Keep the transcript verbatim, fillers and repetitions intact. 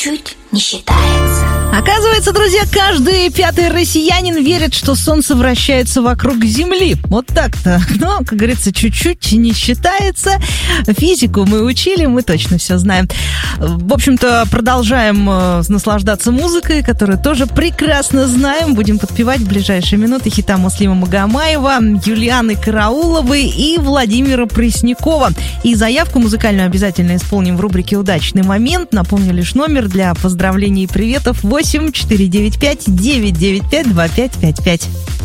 чуть-чуть не считается. Оказывается, друзья, каждый пятый россиянин верит, что Солнце вращается вокруг Земли. Вот так-то. Но, как говорится, чуть-чуть не считается. Физику мы учили, мы точно все знаем. В общем-то, продолжаем наслаждаться музыкой, которую тоже прекрасно знаем. Будем подпевать в ближайшие минуты хита Муслима Магомаева, Юлианы Карауловой и Владимира Преснякова. И заявку музыкальную обязательно исполним в рубрике «Удачный момент». Напомню лишь номер для поздравлений и приветов: восемь четыре девять пять девять девять пять два пять пять пять.